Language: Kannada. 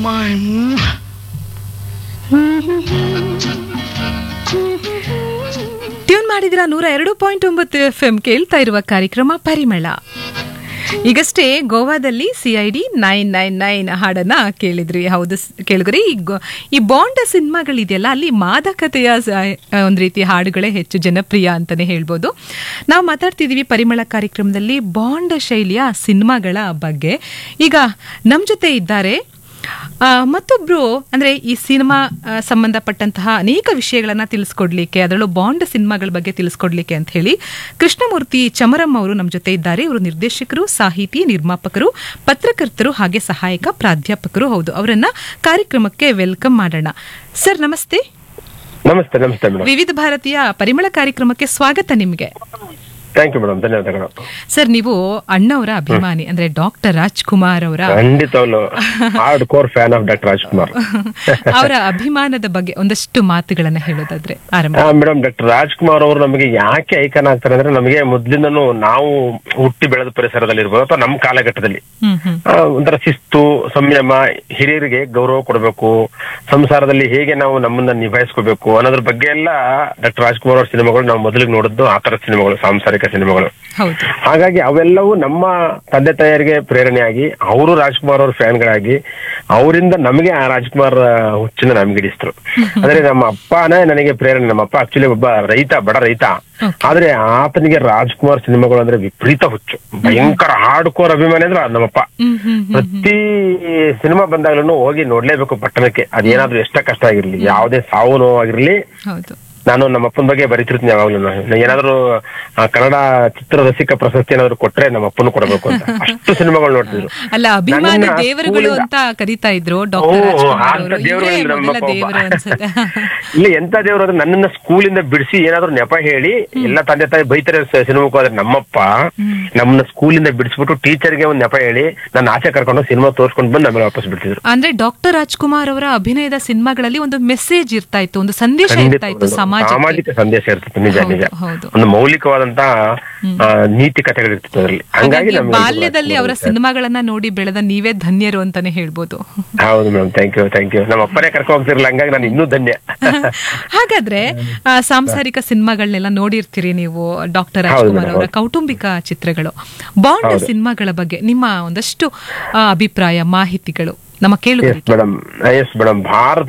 ಟ್ಯೂನ್ ಮಾಡಿದಿರ 102.9 FM ಕೇಳ್ತಾ ಇರುವ ಕಾರ್ಯಕ್ರಮ ಪರಿಮಳ. ಈಗಷ್ಟೇ ಗೋವಾದಲ್ಲಿ CID 999 ಹಾಡನ್ನ ಕೇಳಿದ್ರಿ. ಹೌದು ಕೇಳಿದ್ರಿ. ಈ ಬಾಂಡ್ ಸಿನಿಮಾಗಳಿದೆಯಲ್ಲ, ಅಲ್ಲಿ ಮಾದಕತೆಯ ಒಂದು ರೀತಿ ಹಾಡುಗಳೇ ಹೆಚ್ಚು ಜನಪ್ರಿಯ ಅಂತಾನೆ ಹೇಳ್ಬೋದು. ನಾವು ಮಾತಾಡ್ತಿದೀವಿ ಪರಿಮಳ ಕಾರ್ಯಕ್ರಮದಲ್ಲಿ ಬಾಂಡ್ ಶೈಲಿಯ ಸಿನಿಮಾಗಳ ಬಗ್ಗೆ. ಈಗ ನಮ್ಮ ಜೊತೆ ಇದ್ದಾರೆ ಮತ್ತೊಬ್ರು, ಅಂದ್ರೆ ಈ ಸಿನಿಮಾ ಸಂಬಂಧಪಟ್ಟಂತಹ ಅನೇಕ ವಿಷಯಗಳನ್ನ ತಿಳಿಸ್ಕೊಡ್ಲಿಕ್ಕೆ, ಅದರಲ್ಲೂ ಬಾಂಡ್ ಸಿನಿಮಾಗಳ ಬಗ್ಗೆ ತಿಳಿಸ್ಕೊಡ್ಲಿಕ್ಕೆ ಅಂತ ಹೇಳಿ ಕೃಷ್ಣಮೂರ್ತಿ ಚಮರಂ ಅವರು ನಮ್ಮ ಜೊತೆ ಇದ್ದಾರೆ. ಇವರು ನಿರ್ದೇಶಕರು, ಸಾಹಿತಿ, ನಿರ್ಮಾಪಕರು, ಪತ್ರಕರ್ತರು ಹಾಗೆ ಸಹಾಯಕ ಪ್ರಾಧ್ಯಾಪಕರು. ಹೌದು, ಅವರನ್ನ ಕಾರ್ಯಕ್ರಮಕ್ಕೆ ವೆಲ್ಕಮ್ ಮಾಡೋಣ. ಸರ್ ನಮಸ್ತೆ. ನಮಸ್ತೆ. ನಮಸ್ತೆ ಮೇಡಮ್. ವಿವಿಧ ಭಾರತೀಯ ಪರಿಮಳ ಕಾರ್ಯಕ್ರಮಕ್ಕೆ ಸ್ವಾಗತ ನಿಮ್ಗೆ. ಥ್ಯಾಂಕ್ ಯು ಮೇಡಮ್, ಧನ್ಯವಾದಗಳು. ಸರ್, ನೀವು ಅಣ್ಣವರ ಅಭಿಮಾನಿ, ಅಂದ್ರೆ ಡಾಕ್ಟರ್ ರಾಜ್ಕುಮಾರ್ ಅವರ ಖಂಡಿತವಲ್ಲ hard core fan of doctor Rajkumar. ಅವರ ಅಭಿಮಾನದ ಬಗ್ಗೆ ಒಂದಷ್ಟು ಮಾತುಗಳನ್ನ ಹೇಳೋದಾದ್ರೆ ಆರಂಭ. ಮೇಡಮ್, ಡಾಕ್ಟರ್ ರಾಜ್ಕುಮಾರ್ ಅವರು ನಮಗೆ ಯಾಕೆ ಐಕಾನ್ ಆಗ್ತಾರೆ ಅಂದ್ರೆ, ನಮಗೆ ಮೊದ್ಲಿಂದನೂ ನಾವು ಹುಟ್ಟಿ ಬೆಳೆದ ಪರಿಸರದಲ್ಲಿ ಇರ್ಬೋದು ಅಥವಾ ನಮ್ಮ ಕಾಲಘಟ್ಟದಲ್ಲಿ ಒಂಥರ ಶಿಸ್ತು, ಸಂಯಮ, ಹಿರಿಯರಿಗೆ ಗೌರವ ಕೊಡಬೇಕು, ಸಂಸಾರದಲ್ಲಿ ಹೇಗೆ ನಾವು ನಮ್ಮನ್ನ ನಿಭಾಯಿಸ್ಕೋಬೇಕು ಅನ್ನೋದ್ರ ಬಗ್ಗೆ ಎಲ್ಲ ಡಾಕ್ಟರ್ ರಾಜ್ಕುಮಾರ್ ಅವ್ರ ಸಿನಿಮಾಗಳು ನಾವು ಮೊದಲಿಗೆ ನೋಡಿದ್ದು ಆ ತರ ಸಿನಿಮಾಗಳು, ಸಾಂಸಾರಿಕ ಸಿನಿಮಾಗಳು. ಹಾಗಾಗಿ ಅವೆಲ್ಲವೂ ನಮ್ಮ ತಂದೆ ತಾಯಿಯರಿಗೆ ಪ್ರೇರಣೆಯಾಗಿ ಅವರು ರಾಜ್ಕುಮಾರ್ ಅವ್ರ ಫ್ಯಾನ್ಗಳಾಗಿ ಅವರಿಂದ ನಮಗೆ ಆ ರಾಜ್ಕುಮಾರ್ ಹುಚ್ಚಿನ ನಮ್ಗೆ ಹಿಡಿಸ್ತರು. ಅಂದ್ರೆ ನಮ್ಮ ಅಪ್ಪನೇ ನನಗೆ ಪ್ರೇರಣೆ. ನಮ್ಮ ಅಪ್ಪ ಆಕ್ಚುಲಿ ಒಬ್ಬ ರೈತ, ಬಡ ರೈತ. ಆದ್ರೆ ಆತನಿಗೆ ರಾಜ್ಕುಮಾರ್ ಸಿನಿಮಾಗಳು ಅಂದ್ರೆ ವಿಪರೀತ ಹುಚ್ಚು, ಭಯಂಕರ ಹಾರ್ಡ್ ಕೋರ್ ಅಭಿಮಾನಿ ಅಂದ್ರೆ ನಮ್ಮಪ್ಪ. ಪ್ರತಿ ಸಿನಿಮಾ ಬಂದಾಗ್ಲೂ ಹೋಗಿ ನೋಡ್ಲೇಬೇಕು ಪಟ್ಟಣಕ್ಕೆ, ಅದೇನಾದ್ರೂ ಎಷ್ಟ ಕಷ್ಟ ಆಗಿರ್ಲಿ, ಯಾವುದೇ ಸಾವು ನೋವಾಗಿರ್ಲಿ. ನಾನು ನಮ್ಮ ಅಪ್ಪನ ಬಗ್ಗೆ ಬರೀತಿರ್ತೀನಿ ಯಾವಾಗ್ಲೂ. ಏನಾದ್ರು ಕನ್ನಡ ಚಿತ್ರ ರಸಿಕ ಪ್ರಶಸ್ತಿ ಏನಾದ್ರು ಕೊಟ್ರೆ ನಮ್ಮ ಅಪ್ಪನು ಕೊಡಬೇಕು ಅಂತ ಅಷ್ಟು ಸಿನಿಮಾಗಳು ನೋಡ್ತಿದ್ರು. ಅಲ್ಲ, ಅಭಿಮಾನಿ ದೇವರುಗಳು ಅಂತ ಕರೀತಾ ಇದ್ರು. ಇಲ್ಲಿ ಎಂತ ದೇವರು ಅಂದ್ರೆ, ನನ್ನನ್ನ ಸ್ಕೂಲಿಂದ ಬಿಡಿಸಿ ಏನಾದ್ರು ನೆಪ ಹೇಳಿ ಎಲ್ಲ ತಂದೆ ತಾಯಿ ಬೈತಾರೆ ಸಿನಿಮಾಕ್ಕೂ. ಆದ್ರೆ ನಮ್ಮಪ್ಪ ನಮ್ಮನ್ನ ಸ್ಕೂಲಿಂದ ಬಿಡಿಸ್ಬಿಟ್ಟು ಟೀಚರ್ಗೆ ಒಂದ್ ನೆಪ ಹೇಳಿ ನನ್ನ ಆಚೆ ಕರ್ಕೊಂಡು ಸಿನಿಮಾ ತೋರ್ಸ್ಕೊಂಡು ಬಂದು ನಮ್ಮನ್ನ ವಾಪಸ್ ಬಿಡ್ತಿದ್ರು. ಅಂದ್ರೆ ಡಾಕ್ಟರ್ ರಾಜ್ಕುಮಾರ್ ಅವರ ಅಭಿನಯದ ಸಿನಿಮಾಗಳಲ್ಲಿ ಒಂದು ಮೆಸೇಜ್ ಇರ್ತಾ ಇತ್ತು, ಒಂದು ಸಂದೇಶ ಇರ್ತಾ ಇತ್ತು, ಸಾಮಾಜಿಕ ಸಂದೇಶ ಇರ್ತಿತ್ತು. ನಿಜ ನಿಜ, ಒಂದು ಮೌಲಿಕವಾದಂತ ನೀತಿ ಕಥೆಗಳಿರ್ತಿತ್ತು ಅದರಲ್ಲಿ. ಹಂಗಾಗಿ ಬಾಲ್ಯದಲ್ಲಿ ಅವರ ಸಿನಿಮಾಗಳನ್ನ ನೋಡಿ ಬೆಳೆದ ನೀವೇ ಧನ್ಯರು ಅಂತಾನೆ ಹೇಳ್ಬೋದು. ಹೌದು madam, thank you thank you. ನಮ್ಮ ಅಪ್ಪನೇ ಕರ್ಕೊಂಡು ಹೋಗ್ತಿರ್ಲಿಲ್ಲ, ಹಂಗಾಗಿ ನಾನು ಇನ್ನೂ ಧನ್ಯ. ಹಾಗಾದ್ರೆ ಸಾಂಸಾರಿಕ ಸಿನಿಮಾಗಳನ್ನೆಲ್ಲ ನೋಡಿರ್ತೀರಿ ನೀವು, ಡಾಕ್ಟರ್ ರಾಜ್ಕುಮಾರ್ ಅವರ ಕೌಟುಂಬಿಕ ಚಿತ್ರಗಳು. ಬಾಂಡ್ ಸಿನಿಮಾಗಳ ಬಗ್ಗೆ ನಿಮ್ಮ ಒಂದಷ್ಟು ಅಭಿಪ್ರಾಯ, ಮಾಹಿತಿಗಳು ನಮ್ಮ ಕೇಳುಗರಿಗೆ. Yes madam, Bharat